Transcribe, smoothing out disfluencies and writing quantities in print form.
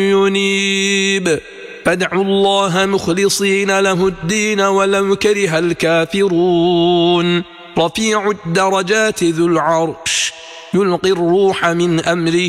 ينيب فادعوا الله مخلصين له الدين ولو كره الكافرون رفيع الدرجات ذو العرش يلقي الروح من أمره